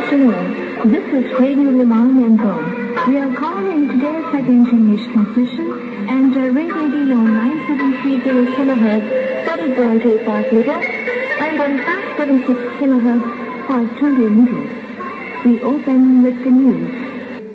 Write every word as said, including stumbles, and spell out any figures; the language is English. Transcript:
afternoon. This is Radio Limang Yangon. We are calling in today's second English transmission and uh, radiating on nine seven three zero kilohertz, thirty point eight five meters, and on five seven six kilohertz, five twenty meters. We open with the news.